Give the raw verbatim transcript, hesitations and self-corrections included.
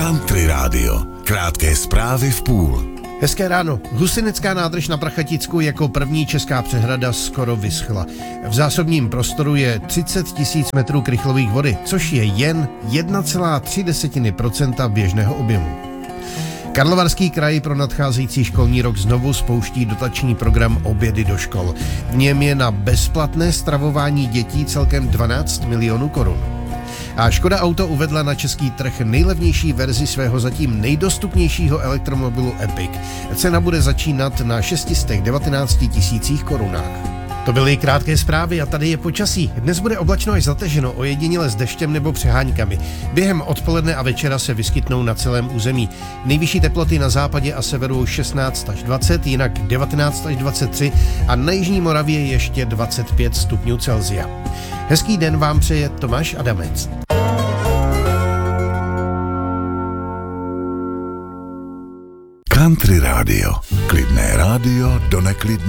Country Rádio. Krátké zprávy v půl. Hezké ráno. Husinecká nádrž na Prachaticku jako první česká přehrada skoro vyschla. V zásobním prostoru je třicet tisíc metrů krychlových vody, což je jen jedna celá tři procenta běžného objemu. Karlovarský kraj pro nadcházející školní rok znovu spouští dotační program Obědy do škol. V něm je na bezplatné stravování dětí celkem dvanáct milionů korun. A Škoda Auto uvedla na český trh nejlevnější verzi svého zatím nejdostupnějšího elektromobilu Epic. Cena bude začínat na šest set devatenáct tisících korunách. To byly krátké zprávy a tady je počasí. Dnes bude oblačno až zateženo, ojediněle s deštěm nebo přeháňkami. Během odpoledne a večera se vyskytnou na celém území. Nejvyšší teploty na západě a severu šestnáct až dvacet, jinak devatenáct až dvacet tři a na jižní Moravě ještě dvacet pět stupňů Celsia. Hezký den vám přeje Tomáš Adamec. Country Rádio. Klidné rádio do neklidné